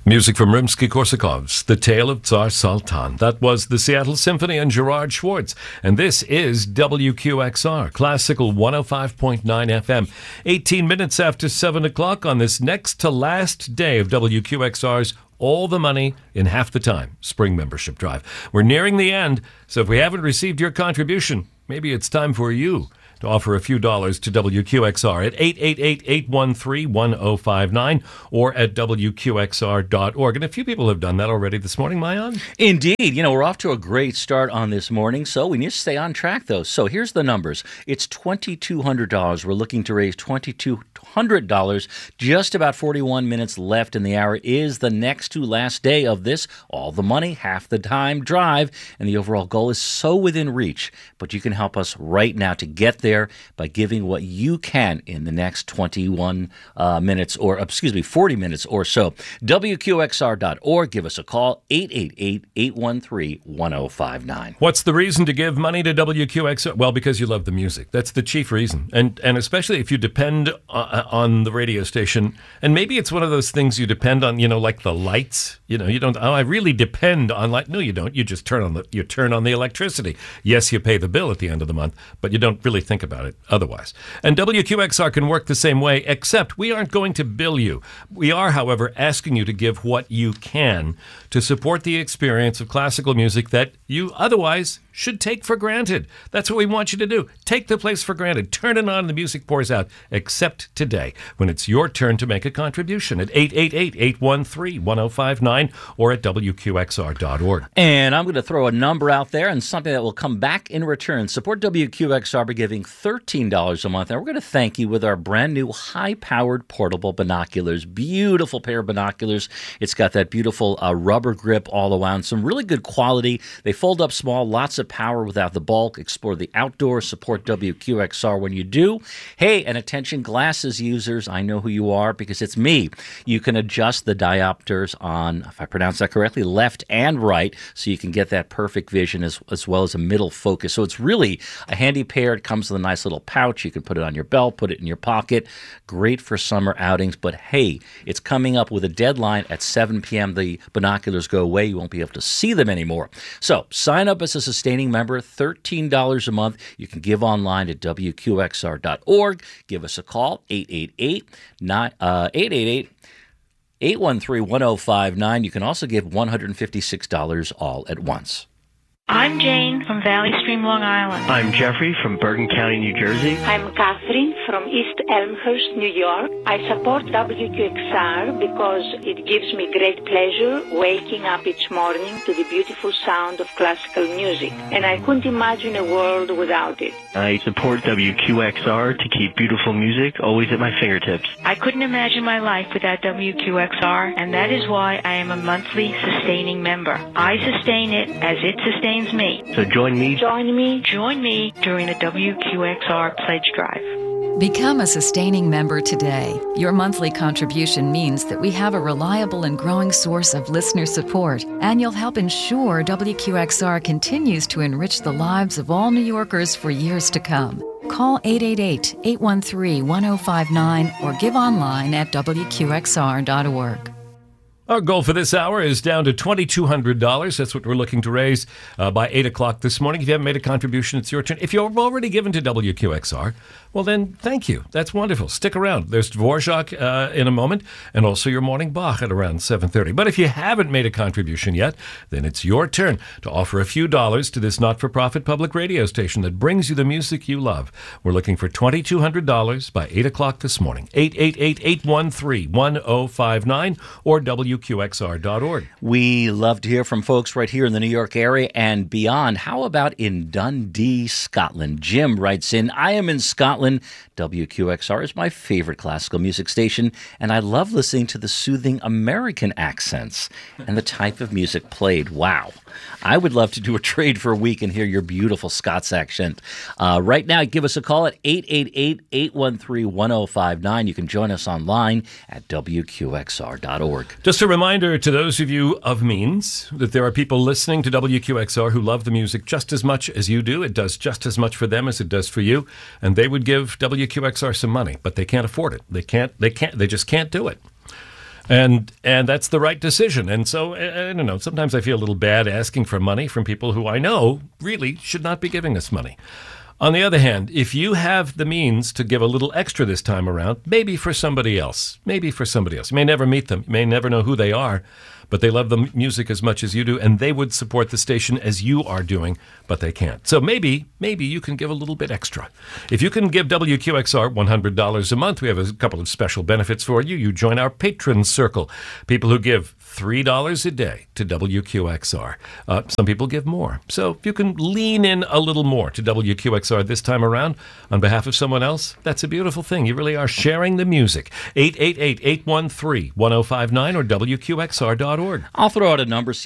Music from Rimsky-Korsakov's The Tale of Tsar Sultan. That was the Seattle Symphony and Gerard Schwartz. And this is WQXR, Classical 105.9 FM. 18 minutes after 7 o'clock on this next to last day of WQXR's All the Money in Half the Time Spring Membership Drive. We're nearing the end, so if we haven't received your contribution, maybe it's time for you to offer a few dollars to WQXR at 888-813-1059 or at WQXR.org. And a few people have done that already this morning, Maayan. Indeed. You know, we're off to a great start on this morning, so we need to stay on track, though. So here's the numbers. It's $2,200. We're looking to raise $2,200. Just about 41 minutes left in the hour is the next to last day of this All the Money, Half the Time drive. And the overall goal is so within reach, but you can help us right now to get there by giving what you can in the next 40 minutes or so. WQXR.org. Give us a call, 888-813-1059. What's the reason to give money to WQXR? Well, because you love the music. That's the chief reason. And especially if you depend on the radio station. And maybe it's one of those things you depend on, you know, like the lights. You know, you don't, I really depend on light. No, you don't. You just turn on the electricity. Yes, you pay the bill at the end of the month, but you don't really think about it otherwise. And WQXR can work the same way, except we aren't going to bill you. We are, however, asking you to give what you can to support the experience of classical music that you otherwise should take for granted. That's what we want you to do. Take the place for granted. Turn it on and the music pours out, except today, when it's your turn to make a contribution at 888-813-1059 or at WQXR.org. And I'm going to throw a number out there and something that will come back in return. Support WQXR by giving $13 a month. And we're going to thank you with our brand new high-powered portable binoculars. Beautiful pair of binoculars. It's got that beautiful rubber grip all around. Some really good quality. They fold up small, lots of power without the bulk. Explore the outdoors. Support WQXR when you do. Hey, and attention glasses users, I know who you are because it's me. You can adjust the diopters on, if I pronounce that correctly, left and right, so you can get that perfect vision as well as a middle focus. So it's really a handy pair. It comes with a nice little pouch. You can put it on your belt, put it in your pocket. Great for summer outings. But hey, it's coming up with a deadline at 7 p.m. The binoculars go away. You won't be able to see them anymore. So sign up as a sustaining member, $13 a month. You can give online at WQXR.org. Give us a call, 888-813-1059. You can also give $156 all at once. I'm Jane from Valley Stream, Long Island. I'm Jeffrey from Bergen County, New Jersey. I'm Catherine from East Elmhurst, New York. I support WQXR because it gives me great pleasure waking up each morning to the beautiful sound of classical music, and I couldn't imagine a world without it. I support WQXR to keep beautiful music always at my fingertips. I couldn't imagine my life without WQXR, and that is why I am a monthly sustaining member. I sustain it as it sustains me. So join me during the WQXR Pledge Drive. Become a sustaining member today. Your monthly contribution means that we have a reliable and growing source of listener support, and you'll help ensure WQXR continues to enrich the lives of all New Yorkers for years to come. Call 888-813-1059 or give online at WQXR.org. Our goal for this hour is down to $2,200. That's what we're looking to raise by 8 o'clock this morning. If you haven't made a contribution, it's your turn. If you've already given to WQXR, well then, thank you. That's wonderful. Stick around. There's Dvorak in a moment, and also your morning Bach at around 7:30. But if you haven't made a contribution yet, then it's your turn to offer a few dollars to this not-for-profit public radio station that brings you the music you love. We're looking for $2,200 by 8 o'clock this morning. 888-813-1059 or WQXR.org. We love to hear from folks right here in the New York area and beyond. How about in Dundee, Scotland? Jim writes in, I am in Scotland. WQXR is my favorite classical music station, and I love listening to the soothing American accents and the type of music played. Wow. I would love to do a trade for a week and hear your beautiful Scots accent. Right now, give us a call at 888-813-1059. You can join us online at WQXR.org. Just a reminder to those of you of means that there are people listening to WQXR who love the music just as much as you do. It does just as much for them as it does for you, and they would give WQXR some money, but they can't afford it. They just can't do it. And that's the right decision. And so, I don't know, sometimes I feel a little bad asking for money from people who I know really should not be giving us money. On the other hand, if you have the means to give a little extra this time around, maybe for somebody else. You may never meet them. You may never know who they are, but they love the music as much as you do, and they would support the station as you are doing, but they can't. So maybe you can give a little bit extra. If you can give WQXR $100 a month, we have a couple of special benefits for you. You join our patron circle, people who give $3 a day to WQXR. Some people give more. So if you can lean in a little more to WQXR this time around on behalf of someone else, that's a beautiful thing. You really are sharing the music. 888-813-1059 or WQXR.org. I'll throw out a number.